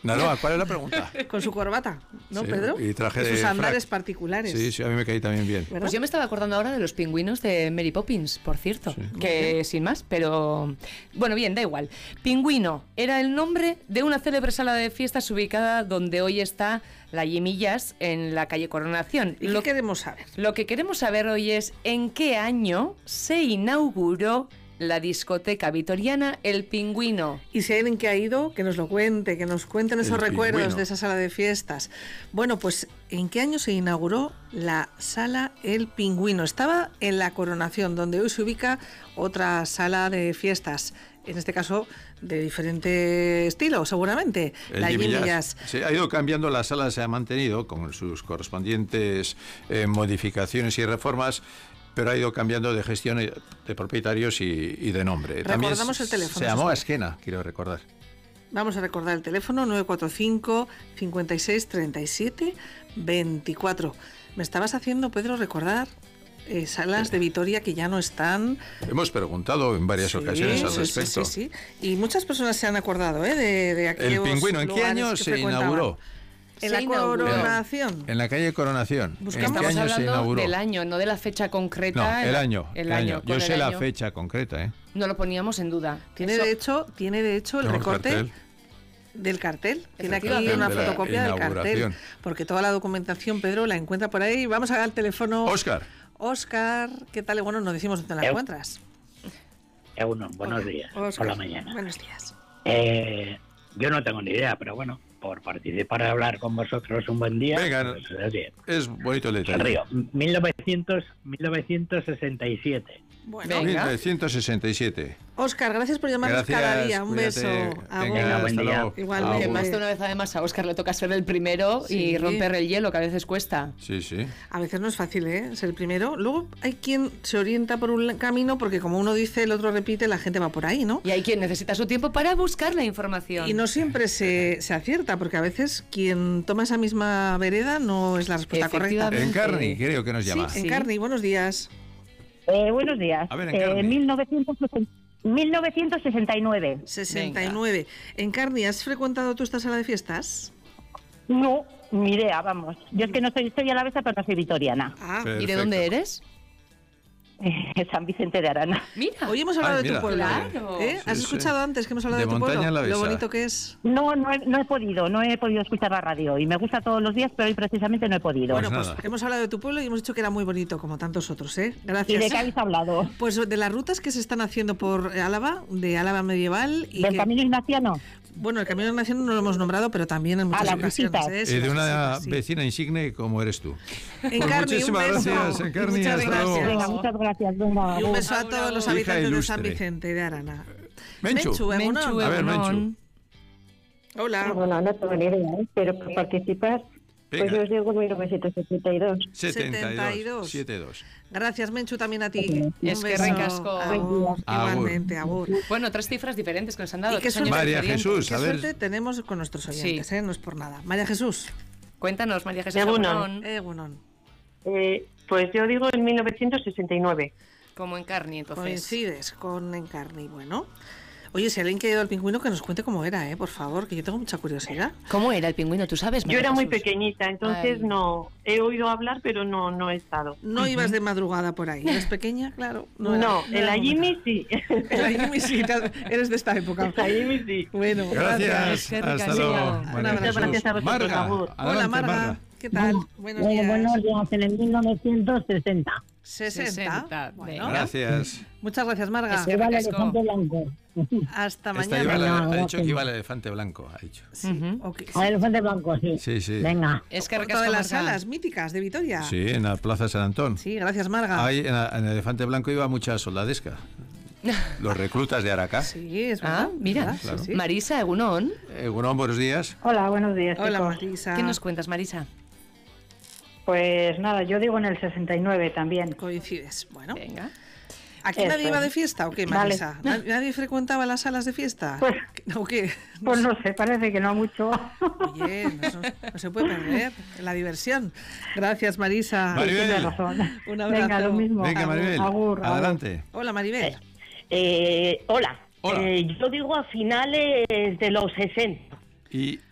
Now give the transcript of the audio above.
Naroa, ¿cuál es la pregunta? Con su corbata, ¿no, Sí, Pedro? y traje de sus andares frac. particulares. Sí, a mí me caí también bien. ¿Verdad? Pues yo me estaba acordando ahora de los pingüinos de Mary Poppins, por cierto, Sí. que sin más, pero bueno, bien, da igual. Pingüino era el nombre de una célebre sala de fiestas ubicada donde hoy está la Yemillas, en la calle Coronación. ¿Y qué queremos saber? Lo que queremos saber hoy es en qué año se inauguró la discoteca vitoriana El Pingüino. Y si hay alguien que ha ido, que nos lo cuente, que nos cuenten esos recuerdos Pingüino. de esa sala de fiestas. Bueno, pues ¿en qué año se inauguró la sala El Pingüino? Estaba en la Coronación, donde hoy se ubica otra sala de fiestas, en este caso de diferente estilo, seguramente. La Yemillas. Sí, ha ido cambiando, la sala se ha mantenido con sus correspondientes modificaciones y reformas, pero ha ido cambiando de gestión, de propietarios y de nombre. Recordamos el teléfono. Se llamó Esquena, quiero recordar. Vamos a recordar el teléfono 945 56 37 24. Me estabas haciendo, Pedro, recordar salas de Vitoria que ya no están. Hemos preguntado en varias ocasiones al respecto. Sí. Y muchas personas se han acordado de aquellos El Pingüino, ¿en qué lugares año que se frecuentaban. inauguró? En Se la inauguró. Coronación. En la calle Coronación. Buscamos. ¿En qué Estamos año se hablando inauguró? del año, no de la fecha No, concreta. el año. Yo con sé el la año. fecha concreta, ¿eh? No lo poníamos en duda. Tiene Eso- de hecho el Tengo recorte cartel. del cartel. Tiene aquí Efectivamente. una De la fotocopia del cartel. inauguración. Porque toda la documentación, Pedro, la encuentra por ahí. Vamos a dar el teléfono. Óscar, ¿qué tal? Bueno, no decimos dónde la encuentras. Buenos días, Óscar, por la mañana. Buenos días. Yo no tengo ni idea, pero bueno, por participar y hablar con vosotros un buen día. Venga, pues, oye, es bonito el el detalle. río. 1967. Bueno, Venga. 1967. Óscar, gracias por llamarnos Gracias, cada día. Un cuídate. beso. Venga, buen hasta día. luego. Igualmente. Que Agur. más de una vez además a Óscar le toca ser el primero Sí. y romper el hielo, que a veces cuesta. Sí. A veces no es fácil, ser el primero. Luego hay quien se orienta por un camino porque como uno dice, el otro repite, la gente va por ahí, ¿no? Y hay quien necesita su tiempo para buscar la información. Y no siempre se acierta, porque a veces quien toma esa misma vereda no es la respuesta correcta. Efectivamente. Encarni, creo que nos llama. Sí, Sí. Encarni, buenos días. Buenos días. A ver, Encarni. 1969. 69. Encarni, ¿has frecuentado tú esta sala de fiestas? No, ni idea, vamos. Yo es que no soy alavesa, pero no soy vitoriana. Ah, Perfecto. ¿Y de dónde eres? San Vicente de Arana. Mira. hoy hemos hablado Ay, de tu mira. pueblo. Claro. Sí, ¿Has sí. escuchado antes que hemos hablado De de tu montaña pueblo? la Lo Besa. bonito que es. No he podido escuchar la radio y me gusta todos los días, pero hoy precisamente no he podido. Bueno, Pues pues nada. hemos hablado de tu pueblo y hemos dicho que era muy bonito, como tantos otros, ¿eh? ¿Y Gracias. de qué habéis hablado? Pues de las rutas que se están haciendo por Álava, de Álava medieval. Y ¿Del que, Camino Ignaciano? bueno, el Camino de Nación no lo hemos nombrado, pero también en muchas las ocasiones. visitas. Sí, Y de las una visitas, sí. vecina insigne como eres tú. Encarni, Muchísimas un beso. gracias, Encarni, Muchas hasta luego. gracias. Venga, muchas gracias. Venga, Y un beso a Agur, todos los agur. Hija habitantes de San ilustre. Vicente de Arana. Menchu. Egunon. Menchu, A ver, Egunon. Menchu. Hola. Bueno, no tengo ni idea, pero por participar, Venga. pues yo os digo 1972. 72. 72. Gracias, Menchu, también a ti. Un Es que beso. recasco. Agur. Agur. Igualmente, agur. Bueno, tres cifras diferentes que nos han dado. Y qué 3 años suerte, María de experiencia. Jesús, qué a ver. suerte tenemos con nuestros oyentes, Sí. no es por nada. María Jesús. Cuéntanos, María Jesús. Egunon. Egunon. Egunon. Pues yo digo en 1969. Como en Carni, entonces. Coincides con Encarni. Bueno. Oye, si alguien que ha ido al Pingüino, que nos cuente cómo era, por favor, que yo tengo mucha curiosidad. ¿Cómo era el pingüino? ¿Tú sabes? Yo María era muy Jesús? pequeñita, entonces Ay. no he oído hablar, pero no he estado. No ibas de madrugada por ahí. ¿Eres pequeña? Claro. No, en la Jimmy sí. En la Jimmy sí, eres de esta época. En la Jimmy sí. Bueno, Gracias. Qué Hasta ricasco. luego. Un María abrazo. Jesús. Gracias a vosotros, Marga. Agur. Hola, Adelante, Marga. ¿Qué tal? Buenos días. Buenos días, en el 1960. 60. 60, Bueno, venga. Gracias. muchas gracias, Marga. Es que Lleva el refresco. elefante blanco. Hasta Esta iba mañana. ha dicho que iba el elefante blanco, ha dicho. Sí, Ujú. ok, sí. El elefante blanco, sí. Sí, sí. Venga. Es que Por recasco, todas las Marga. salas míticas de Vitoria. Sí, en la Plaza San Antón. Sí, gracias, Marga. Ahí en el elefante blanco iba mucha soldadesca. Los reclutas de Aracá. Sí, es verdad. Ah, mira. ¿verdad? Claro. Sí, sí. Marisa, Egunon. Egunon, buenos días. Hola, buenos días. Hola, chicos. Marisa. ¿Qué nos cuentas, Marisa? Pues nada, yo digo en el 69 también. Coincides. Bueno. Venga. ¿Aquí Eso nadie iba es. de fiesta o qué, Vale. Marisa? ¿Nadie frecuentaba las salas de fiesta? Pues- ¿O qué? Pues no sé, parece que no mucho. Oye, no se puede perder la diversión. Gracias, Marisa. Maribel. Tienes razón. Un abrazo. Venga, lo mismo. Venga, Maribel, Agur, agur. adelante. Hola, Maribel. Hola. Hola. Yo digo a finales de los 60. Y